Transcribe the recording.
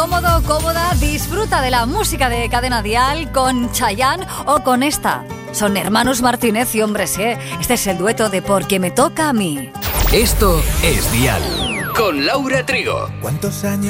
cómodo, cómoda, disfruta de la música de Cadena Dial con Chayanne o con esta. Son hermanos Martínez y hombres, ¿eh? Este es el dueto de Porque me toca a mí. Esto es Dial con Laura Trigo. ¿Cuántos años